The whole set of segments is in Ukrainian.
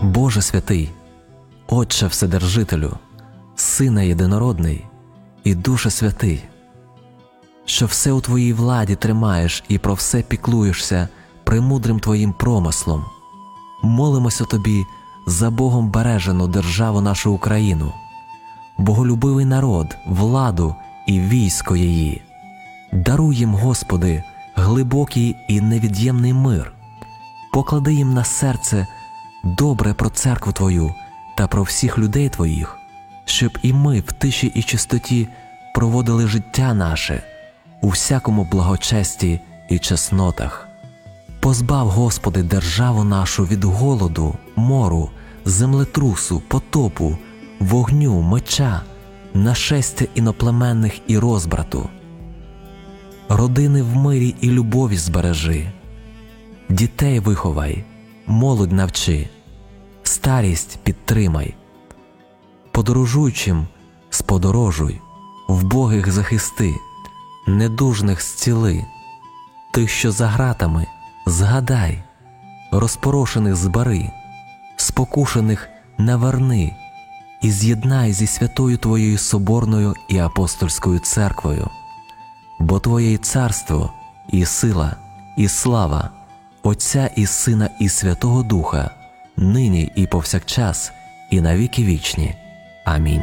Боже святий, Отче Вседержителю, Сине Єдинородний і Душе Святий, що все у Твоїй владі тримаєш і про все піклуєшся премудрим Твоїм промислом, молимося Тобі за Богом бережену державу нашу Україну, боголюбивий народ, владу і військо її. Даруй їм, Господи, глибокий і невід'ємний мир. Поклади їм на серце добре про церкву Твою та про всіх людей Твоїх, щоб і ми в тиші і чистоті проводили життя наше у всякому благочесті і чеснотах. Позбав, Господи, державу нашу від голоду, мору, землетрусу, потопу, вогню, меча, нашестя іноплеменних і розбрату. Родини в мирі і любові збережи, дітей виховай, молодь навчи, старість підтримай. Подорожуючим сподорожуй, вбогих захисти, недужних зціли, тих, що за ґратами, згадай, розпорошених збери, спокушених наверни і з'єднай зі святою Твоєю Соборною і Апостольською Церквою. Бо Твоє і царство, і сила, і слава, Отця і Сина і Святого Духа, нині і повсякчас, і на віки вічні. Амінь.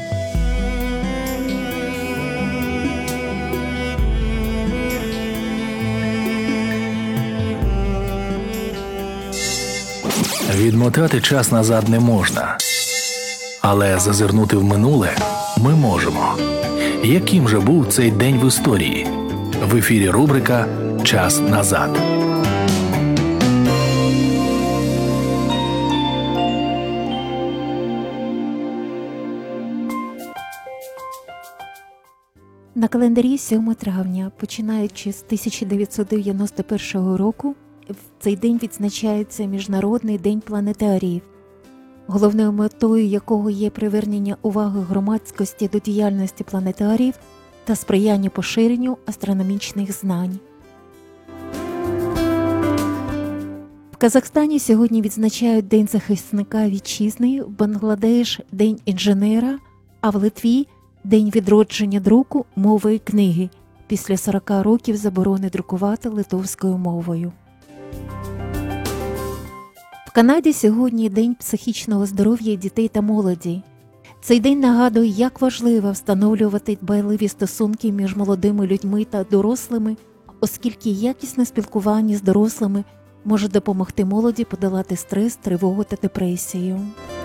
Відмотати час назад не можна, але зазирнути в минуле ми можемо. Яким же був цей день в історії? В ефірі рубрика «Час назад». На календарі 7 травня, починаючи з 1991 року, в цей день відзначається Міжнародний день планетаріїв, головною метою якого є привернення уваги громадськості до діяльності планетаріїв та сприяння поширенню астрономічних знань. В Казахстані сьогодні відзначають День захисника вітчизни, в Бангладеш – День інженера, а в Литві – День відродження друку мови і книги після 40 років заборони друкувати литовською мовою. В Канаді сьогодні День психічного здоров'я дітей та молоді. Цей день нагадує, як важливо встановлювати дбайливі стосунки між молодими людьми та дорослими, оскільки якісне спілкування з дорослими може допомогти молоді подолати стрес, тривогу та депресію.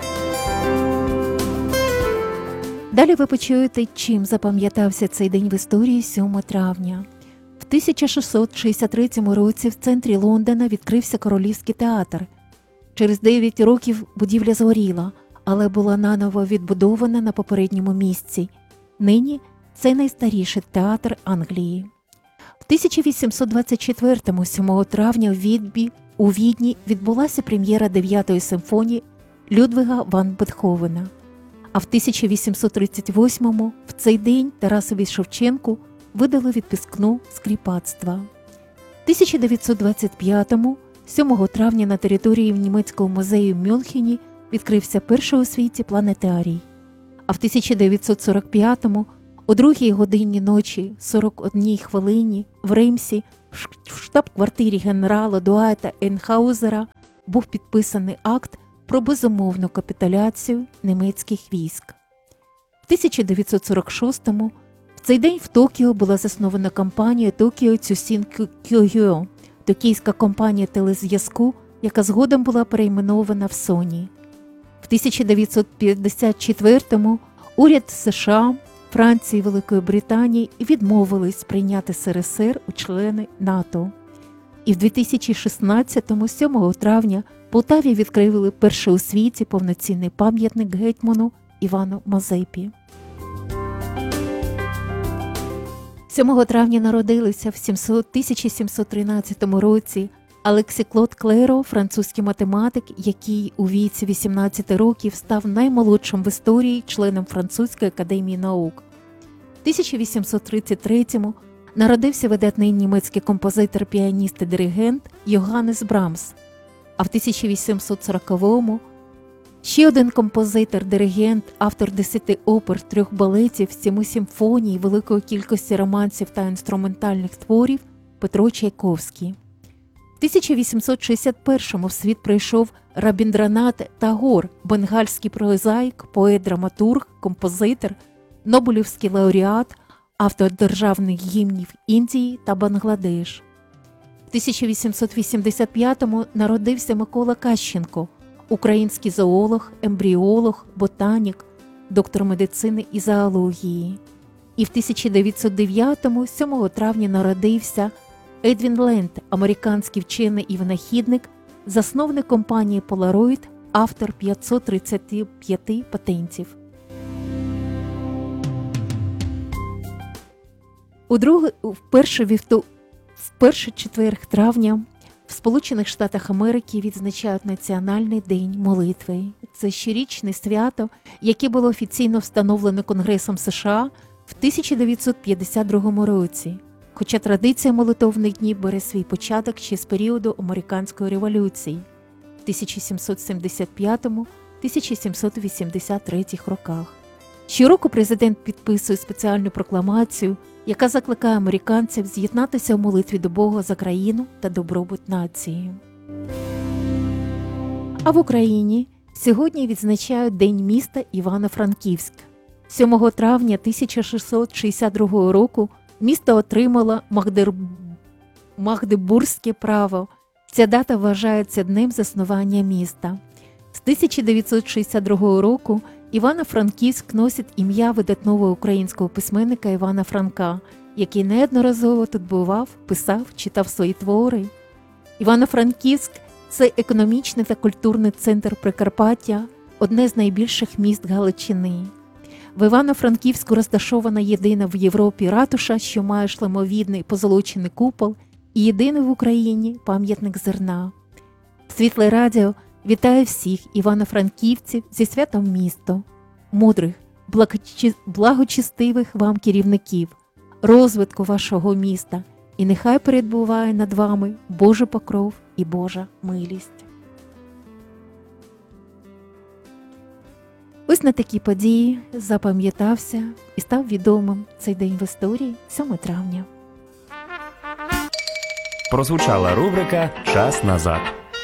Далі ви почуєте, чим запам'ятався цей день в історії 7 травня. В 1663 році в центрі Лондона відкрився Королівський театр. Через 9 років будівля згоріла, але була наново відбудована на попередньому місці. Нині це найстаріший театр Англії. В 1824-му, 7 травня, у Відні відбулася прем'єра 9-ї симфонії Людвіга ван Бетховена. А в 1838-му в цей день Тарасові Шевченку видали відпускну з кріпацтва. В 1925-му, 7 травня, на території Німецького музею в Мюнхені відкрився перший у світі планетарій. А в 1945-му, о 2 годині ночі, 41 хвилині, в Реймсі, в штаб-квартирі генерала Дуайта Ейнхаузера був підписаний акт про безумовну капітуляцію німецьких військ. В 1946-му в цей день в Токіо була заснована компанія Tokyo Tsushin Kogyo, токійська компанія телезв'язку, яка згодом була перейменована в Sony. В 1954-му уряд США, Франції і Великої Британії відмовились прийняти СРСР у члени НАТО. І в 2016-му, 7 травня, в Полтаві відкрили перший у світі повноцінний пам'ятник гетьману Івану Мазепі. 7 травня народилися в 1713 році Алексі Клод Клеро, французький математик, який у віці 18 років став наймолодшим в історії членом Французької академії наук. В 1833-му народився видатний німецький композитор, піаніст і диригент Йоганнес Брамс. А в 1840-му Ще один композитор, диригент, автор 10 опер, 3 балетів, 7 симфоній, великої кількості романсів та інструментальних творів Петро Чайковський. В 1861-му в світ прийшов Рабіндранат Тагор, бенгальський прозаїк, поет-драматург, композитор, Нобелівський лауреат, автор державних гімнів Індії та Бангладеш. В 1885-му народився Микола Кащенко, український зоолог, ембріолог, ботанік, доктор медицини і зоології. І в 1909-му, 7 травня, народився Едвін Ленд, американський вчений і винахідник, засновник компанії Polaroid, автор 535 патентів. В перший четверг травня в Сполучених Штатах Америки відзначають Національний день молитви. Це щорічне свято, яке було офіційно встановлено Конгресом США в 1952 році. Хоча традиція молитовних днів бере свій початок ще з періоду Американської революції в 1775-1783 роках. Щороку президент підписує спеціальну прокламацію, яка закликає американців з'єднатися в молитві до Бога за країну та добробут нації. А в Україні сьогодні відзначають День міста Івано-Франківськ. 7 травня 1662 року місто отримало Магдебурзьке право. Ця дата вважається днем заснування міста. З 1962 року Івано-Франківськ носить ім'я видатного українського письменника Івана Франка, який неодноразово тут бував, писав, читав свої твори. Івано-Франківськ – це економічний та культурний центр Прикарпаття, одне з найбільших міст Галичини. В Івано-Франківську розташована єдина в Європі ратуша, що має шлемовідний позолочений купол, і єдиний в Україні пам'ятник зерна. Світле радіо вітає всіх івано-франківців зі святом місто, мудрих, благочестивих вам керівників, розвитку вашого міста, і нехай перебуває над вами Божий покров і Божа милість. Ось на такі події запам'ятався і став відомим цей день в історії 7 травня. Прозвучала рубрика «Час назад».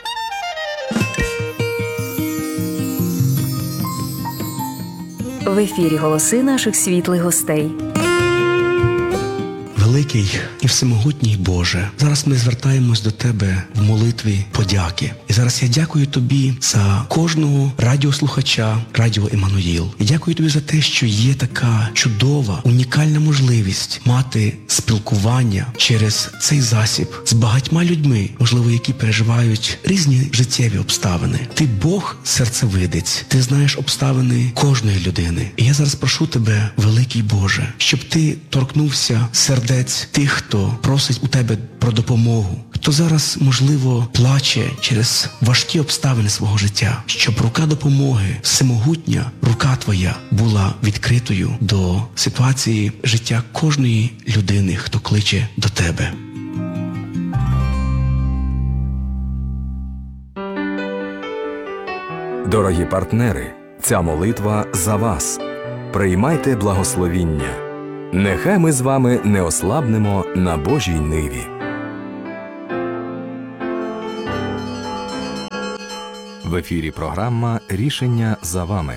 В ефірі голоси наших світлих гостей. Великий і всемогутній Боже, зараз ми звертаємось до Тебе в молитві подяки. І зараз я дякую Тобі за кожного радіослухача Радіо Еммануїл. Я дякую Тобі за те, що є така чудова, унікальна можливість мати спілкування через цей засіб з багатьма людьми, можливо, які переживають різні життєві обставини. Ти Бог серцевидець, Ти знаєш обставини кожної людини. І я зараз прошу Тебе, великий Боже, щоб Ти торкнувся сердець тих, хто просить у Тебе про допомогу, хто зараз, можливо, плаче через важкі обставини свого життя, щоб рука допомоги, всемогутня рука Твоя була відкритою до ситуації життя кожної людини, хто кличе до Тебе. Дорогі партнери, ця молитва за вас. Приймайте благословіння. Нехай ми з вами не ослабнемо на Божій ниві. В ефірі програма «Рішення за вами».